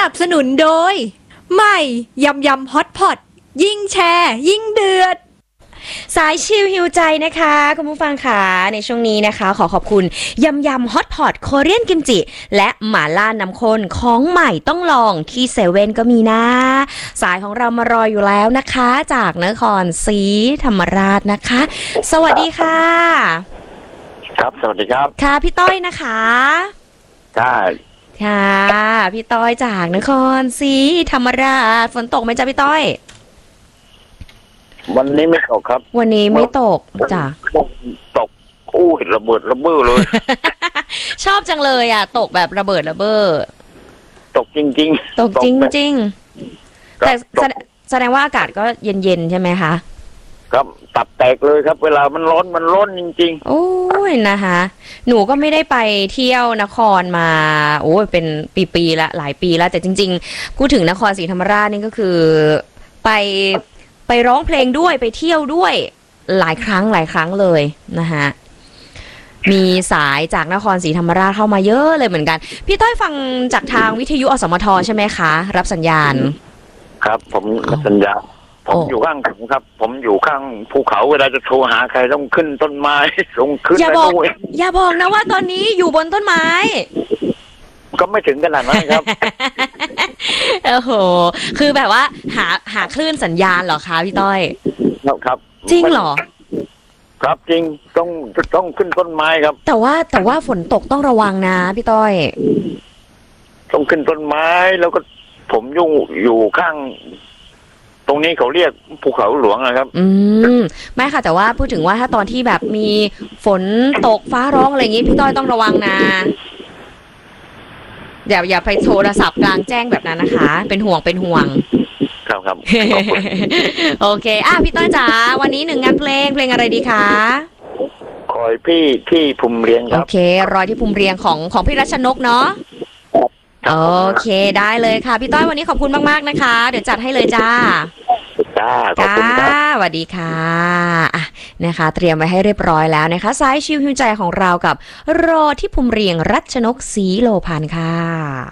นับสนุนโดยใหม่ยำยำฮอตพอตยิ่งแชร์ยิ่งเดือดสายชิลฮิวใจนะคะคุณผู้ฟังค่ะในช่วงนี้นะคะขอขอบคุณยำยำฮอตพอตโคเรียนกิมจิและหม่าล่าน้ำข้นของใหม่ต้องลองที่เซเว่นก็มีนะสายของเรามารออยู่แล้วนะคะจากนครศรีธรรมราชนะคะสวัสดีค่ะครับสวัสดีครับค่ะพี่ต้อยนะคะใช่ค่ะพี่ต้อยจากนครศรีธรรมราชฝนตกไหมจ๊ะพี่ต้อยวันนี้ไม่ตกครับวันนี้ไม่ตกจ้ะตกอู้เห็นระเบิดระเบ้อเลยชอบจังเลยอ่ะตกแบบระเบิดระเบ้อตกจริงๆตกจริงๆแต่แสดงว่าอากาศก็เย็นๆใช่ไหมคะครับตับแตกเลยครับเวลามันร้อนจริงๆโอ้ยนะคะหนูก็ไม่ได้ไปเที่ยวนครมาโอ้ยเป็นปีๆละหลายปีแล้วแต่จริงๆพูดถึงนครศรีธรรมราชนี่ก็คือไปร้องเพลงด้วยไปเที่ยวด้วยหลายครั้งเลยนะคะมีสายจากนครศรีธรรมราชเข้ามาเยอะเลยเหมือนกันพี่ต้อยฟังจากทางวิทยุอสมทใช่ไหมคะรับสัญญาณครับผมรับสัญญาณผมอยู่ข้างผมครับผมอยู่ข้างภูเขาเวลาจะโทรหาใครต้องขึ้นต้นไม้ลงขึ้นอย่าบอกนะว่าตอนนี้อยู่บนต้นไม้ก็ไม่ถึงขนาดนั้นครับโอ้โหคือแบบว่าหาคลื่นสัญญาณเหรอคะพี่ต้อยครับจริงเหรอครับจริงต้องขึ้นต้นไม้ครับแต่ว่าฝนตกต้องระวังนะพี่ต้อยต้องขึ้นต้นไม้แล้วก็ผมอยู่ข้างตรงนี้เขาเรียกภูเขาหลวงนะครับไม่ค่ะแต่ว่าพูดถึงว่าถ้าตอนที่แบบมีฝนตกฟ้าร้องอะไรอย่างงี้พี่ต้อยต้องระวังนะอย่าไปโทรศัพท์กลางแจ้งแบบนั้นนะคะเป็นห่วงครับโอเคพี่ต้อยจ๋าวันนี้หนึ่งงานเพลงอะไรดีคะคอยพี่ที่ภูมิเรียงครับโอเครอยที่ภูมิเรียงของพี่รัชนกเนาะโอเคได้เลยค่ะพี่ต้อยวันนี้ขอบคุณมากๆนะคะเดี๋ยวจัดให้เลยจ้าขอบคุณครับสวัสดีค่ะนะคะเตรียมไว้ให้เรียบร้อยแล้วนะคะสายชิลฮิวใจของเรากับรอที่ภูมิเรียงรัชนกศรีโลภานค่ะ